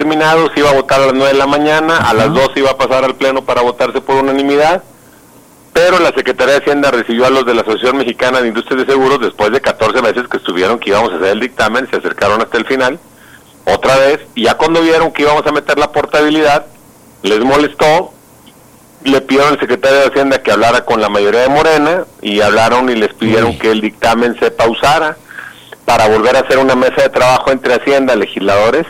terminado, se iba a votar a las 9 de la mañana, a las 2 iba a pasar al Pleno para votarse por unanimidad, pero la Secretaría de Hacienda recibió a los de la Asociación Mexicana de Industrias de Seguros después de 14 meses que estuvieron que íbamos a hacer el dictamen, se acercaron hasta el final, otra vez, y ya cuando vieron que íbamos a meter la portabilidad, les molestó, le pidieron al secretario de Hacienda que hablara con la mayoría de Morena, y hablaron y les pidieron que el dictamen se pausara para volver a hacer una mesa de trabajo entre Hacienda, legisladores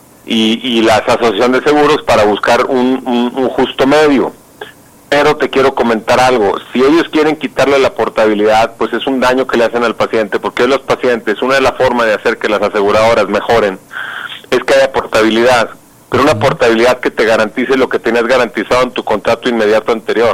y las asociaciones de seguros para buscar un justo medio. Pero te quiero comentar algo, si ellos quieren quitarle la portabilidad, pues es un daño que le hacen al paciente, porque los pacientes, una de las formas de hacer que las aseguradoras mejoren es que haya portabilidad, pero una portabilidad que te garantice lo que tenías garantizado en tu contrato inmediato anterior.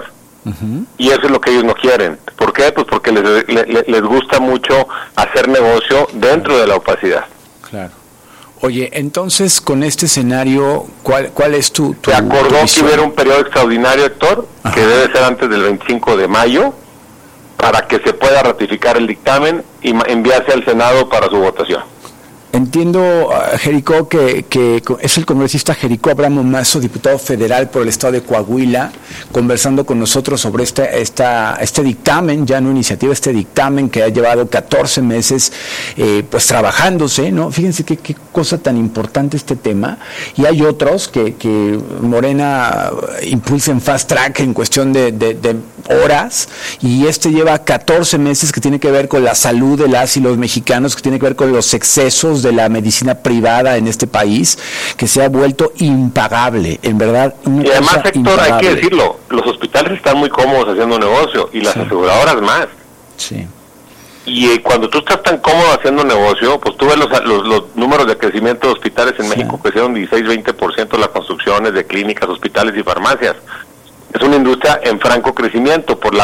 Y eso es lo que ellos no quieren. ¿Por qué? Pues porque les gusta mucho hacer negocio dentro de la opacidad. Claro. Oye, entonces, con este escenario, ¿cuál es tu Se acordó que hubiera un periodo extraordinario, Héctor, que debe ser antes del 25 de mayo, para que se pueda ratificar el dictamen y enviarse al Senado para su votación. Entiendo, Jericó, que es el congresista Jericó Abramo Mazo, diputado federal por el estado de Coahuila, conversando con nosotros sobre este dictamen, ya no iniciativa, este dictamen que ha llevado 14 meses pues trabajándose, ¿no? Fíjense qué cosa tan importante este tema, y hay otros que Morena impulsa en fast track en cuestión de horas, y este lleva 14 meses que tiene que ver con la salud de las y los mexicanos, que tiene que ver con los excesos de la medicina privada en este país, que se ha vuelto impagable, en verdad. Y además, Héctor, hay que decirlo, los hospitales están muy cómodos haciendo negocio, y las aseguradoras más. Sí. Y cuando tú estás tan cómodo haciendo negocio, pues tú ves los números de crecimiento de hospitales en México, crecieron 16-20% las construcciones de clínicas, hospitales y farmacias. Es una industria en franco crecimiento por el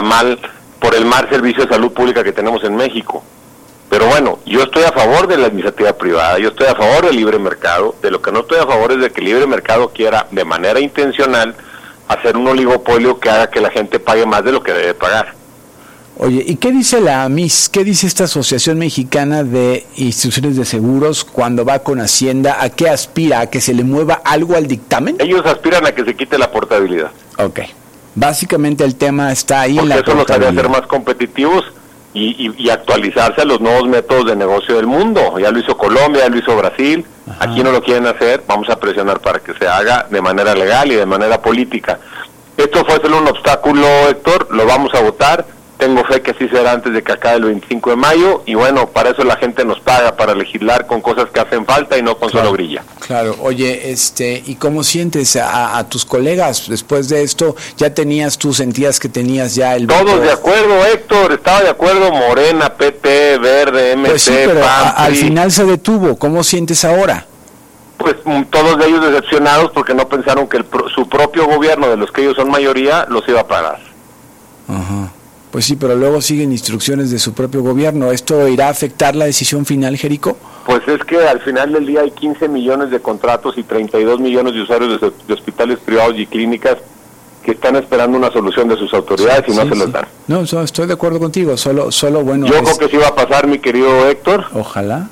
mal servicio de salud pública que tenemos en México. Pero bueno, yo estoy a favor de la iniciativa privada, yo estoy a favor del libre mercado. De lo que no estoy a favor es de que el libre mercado quiera de manera intencional hacer un oligopolio que haga que la gente pague más de lo que debe pagar. Oye, ¿y qué dice la AMIS? ¿Qué dice esta Asociación Mexicana de Instituciones de Seguros cuando va con Hacienda? ¿A qué aspira? ¿A que se le mueva algo al dictamen? Ellos aspiran a que se quite la portabilidad. Ok. Básicamente el tema está ahí en la portabilidad. Porque eso los haría ser más competitivos y actualizarse a los nuevos métodos de negocio del mundo. Ya lo hizo Colombia, ya lo hizo Brasil. Ajá. Aquí no lo quieren hacer, vamos a presionar para que se haga de manera legal y de manera política. Esto fue solo un obstáculo, Héctor, lo vamos a votar. Tengo fe que así será antes de que acabe el 25 de mayo, y bueno, para eso la gente nos paga, para legislar con cosas que hacen falta y no con solo grilla. Claro, oye, ¿y cómo sientes a tus colegas después de esto? ¿Ya sentías que tenías ya el... Todos de acuerdo, Héctor, estaba de acuerdo Morena, PT, Verde, MC, pues sí, pero PAN, al final se detuvo. ¿Cómo sientes ahora? Pues todos de ellos decepcionados porque no pensaron que su propio gobierno, de los que ellos son mayoría, los iba a pagar. Ajá. Pues sí, pero luego siguen instrucciones de su propio gobierno. ¿Esto irá a afectar la decisión final, Jericó? Pues es que al final del día hay 15 millones de contratos y 32 millones de usuarios de hospitales privados y clínicas que están esperando una solución de sus autoridades y no se los dan. No, estoy de acuerdo contigo, solo bueno... Yo creo que sí va a pasar, mi querido Héctor. Ojalá.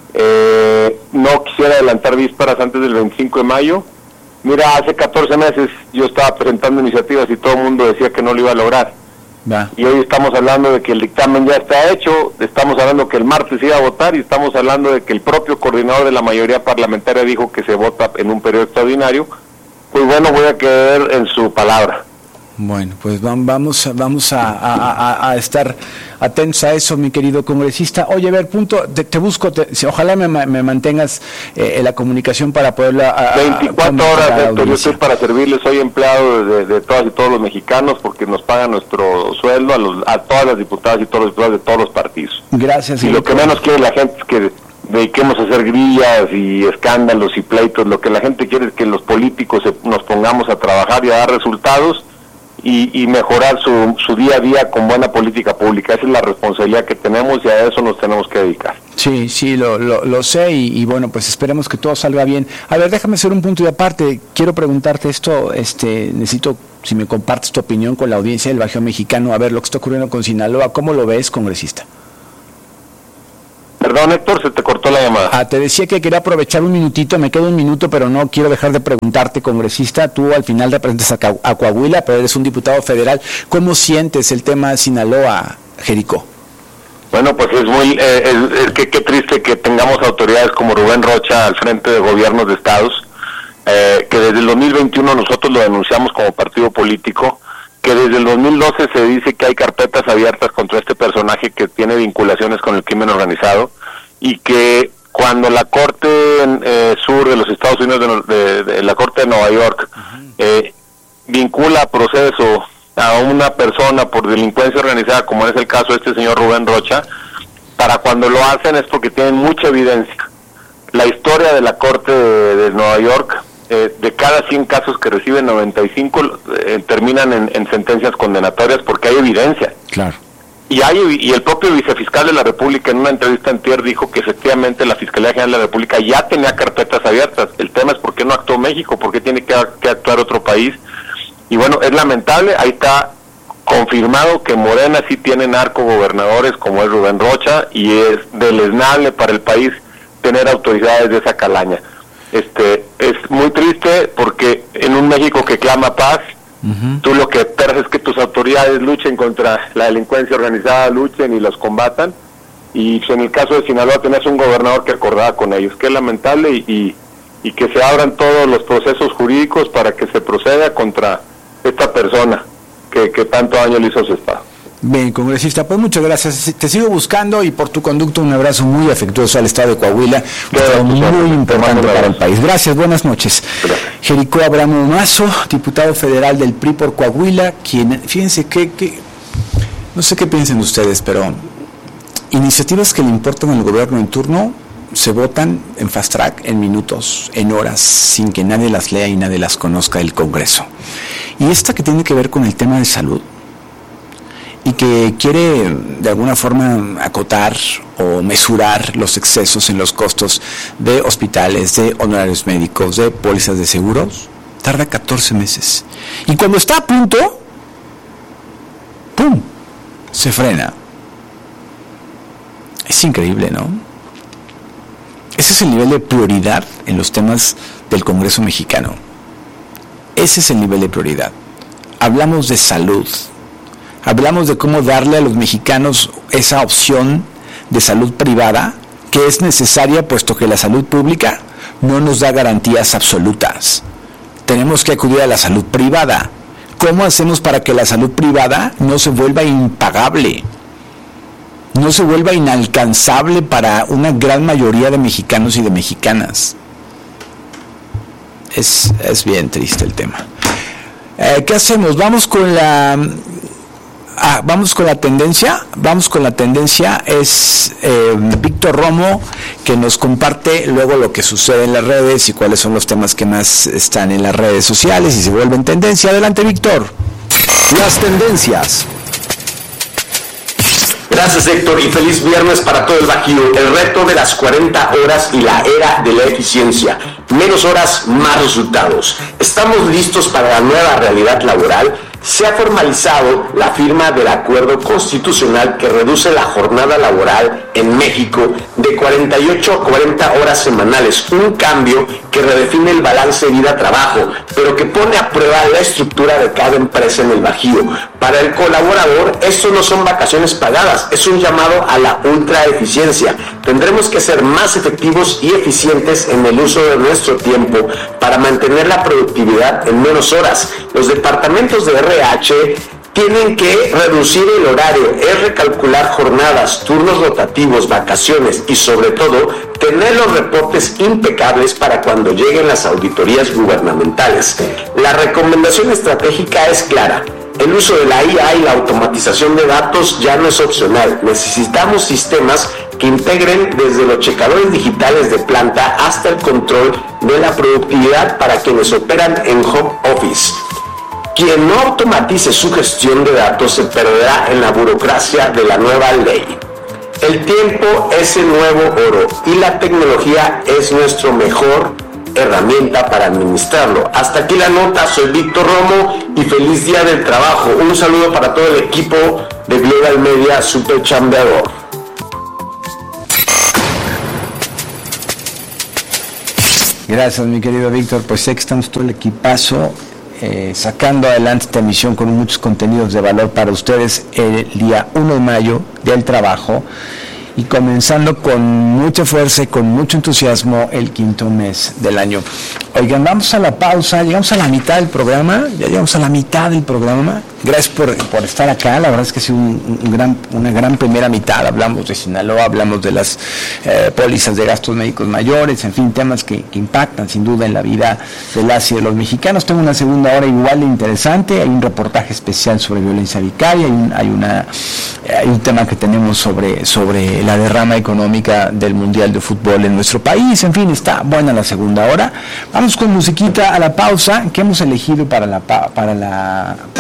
No quisiera adelantar vísperas antes del 25 de mayo. Mira, hace 14 meses yo estaba presentando iniciativas y todo el mundo decía que no lo iba a lograr. Y hoy estamos hablando de que el dictamen ya está hecho, estamos hablando que el martes iba a votar y estamos hablando de que el propio coordinador de la mayoría parlamentaria dijo que se vota en un periodo extraordinario. Pues bueno, voy a creer en su palabra. Bueno, pues vamos a estar atentos a eso, mi querido congresista. Oye, a ver, te busco, ojalá me mantengas en la comunicación para poderla... 24 horas, Héctor, yo estoy para servirles, soy empleado de todas y todos los mexicanos porque nos pagan nuestro sueldo a todas las diputadas y todos los diputados de todos los partidos. Gracias. Y lo que menos quiere la gente es que dediquemos a hacer grillas y escándalos y pleitos. Lo que la gente quiere es que los políticos nos pongamos a trabajar y a dar resultados y mejorar su día a día con buena política pública. Esa es la responsabilidad que tenemos y a eso nos tenemos que dedicar. Sí, lo sé y bueno, pues esperemos que todo salga bien. A ver, déjame hacer un punto y aparte. Quiero preguntarte esto, necesito si me compartes tu opinión con la audiencia del Bajío Mexicano. A ver, lo que está ocurriendo con Sinaloa, ¿cómo lo ves, congresista? Perdón, Héctor, se te cortó la llamada. Te decía que quería aprovechar un minutito, me queda un minuto, pero no quiero dejar de preguntarte, congresista, tú al final representas a Coahuila, pero eres un diputado federal. ¿Cómo sientes el tema de Sinaloa, Jericó? Bueno, pues es muy, qué triste que tengamos autoridades como Rubén Rocha al frente de gobiernos de estados, que desde el 2021 nosotros lo denunciamos como partido político, que desde el 2012 se dice que hay carpetas abiertas contra este personaje que tiene vinculaciones con el crimen organizado, y que cuando la Corte Sur de los Estados Unidos, de la Corte de Nueva York, vincula a proceso a una persona por delincuencia organizada, como es el caso de este señor Rubén Rocha, para cuando lo hacen es porque tienen mucha evidencia. La historia de la Corte de Nueva York, de cada 100 casos que reciben, 95 terminan en sentencias condenatorias porque hay evidencia. Claro. Y el propio vicefiscal de la República en una entrevista antier dijo que efectivamente la Fiscalía General de la República ya tenía carpetas abiertas. El tema es por qué no actuó México, por qué tiene que actuar otro país. Y bueno, es lamentable, ahí está confirmado que Morena sí tiene narcogobernadores como es Rubén Rocha, y es deleznable para el país tener autoridades de esa calaña. Es muy triste porque en un México que clama paz, tú lo que esperas es que tus autoridades luchen contra la delincuencia organizada, luchen y los combatan, y en el caso de Sinaloa tenés un gobernador que acordaba con ellos, que es lamentable, y que se abran todos los procesos jurídicos para que se proceda contra esta persona que tanto daño le hizo a su estado. Bien, congresista, pues muchas gracias. Te sigo buscando, y por tu conducto un abrazo muy afectuoso al estado de Coahuila, muy importante para el país. Gracias, buenas noches. Gracias. Jericó Abramo Mazo, diputado federal del PRI por Coahuila, quien, fíjense que no sé qué piensen ustedes, pero iniciativas que le importan al gobierno en turno se votan en fast track, en minutos, en horas, sin que nadie las lea y nadie las conozca del Congreso. Y esta que tiene que ver con el tema de salud, y que quiere de alguna forma acotar o mesurar los excesos en los costos de hospitales, de honorarios médicos, de pólizas de seguros, tarda 14 meses. Y cuando está a punto, ¡pum!, se frena. Es increíble, ¿no? Ese es el nivel de prioridad en los temas del Congreso mexicano. Ese es el nivel de prioridad. Hablamos de salud. Hablamos de cómo darle a los mexicanos esa opción de salud privada que es necesaria, puesto que la salud pública no nos da garantías absolutas. Tenemos que acudir a la salud privada. ¿Cómo hacemos para que la salud privada no se vuelva impagable? No se vuelva inalcanzable para una gran mayoría de mexicanos y de mexicanas. Es bien triste el tema. ¿Qué hacemos? Vamos con la tendencia. Es Víctor Romo, que nos comparte luego lo que sucede en las redes y cuáles son los temas que más están en las redes sociales y se vuelven tendencia. Adelante, Víctor. Las tendencias. Gracias, Héctor, y feliz viernes para todo el Bajío. El reto de las 40 horas y la era de la eficiencia. Menos horas, más resultados. ¿Estamos listos para la nueva realidad laboral? Se ha formalizado la firma del acuerdo constitucional que reduce la jornada laboral en México de 48 a 40 horas semanales, un cambio que redefine el balance vida-trabajo, pero que pone a prueba la estructura de cada empresa en el Bajío. Para el colaborador, esto no son vacaciones pagadas, es un llamado a la ultraeficiencia. Tendremos que ser más efectivos y eficientes en el uso de nuestro tiempo para mantener la productividad en menos horas. Los departamentos de RH tienen que reducir el horario, es recalcular jornadas, turnos rotativos, vacaciones y sobre todo tener los reportes impecables para cuando lleguen las auditorías gubernamentales. La recomendación estratégica es clara. El uso de la IA y la automatización de datos ya no es opcional. Necesitamos sistemas que integren desde los checadores digitales de planta hasta el control de la productividad para quienes operan en home office. Quien no automatice su gestión de datos se perderá en la burocracia de la nueva ley. El tiempo es el nuevo oro y la tecnología es nuestro mejor herramienta para administrarlo. Hasta aquí la nota, soy Víctor Romo y feliz día del trabajo. Un saludo para todo el equipo de Global Media Super Chambeador. Gracias, mi querido Víctor. Pues sé que estamos todo el equipazo sacando adelante esta emisión con muchos contenidos de valor para ustedes el día 1 de mayo, Día del Trabajo, y comenzando con mucha fuerza y con mucho entusiasmo el quinto mes del año. Oigan, vamos a la pausa, llegamos a la mitad del programa, Gracias por estar acá, la verdad es que ha sido una gran primera mitad. Hablamos de Sinaloa, hablamos de las pólizas de gastos médicos mayores, en fin, temas que impactan sin duda en la vida de las y de los mexicanos. Tengo una segunda hora igual de interesante, hay un reportaje especial sobre violencia vicaria, hay un tema que tenemos sobre la derrama económica del Mundial de Fútbol en nuestro país. En fin, está buena la segunda hora. Vamos con musiquita a la pausa que hemos elegido para la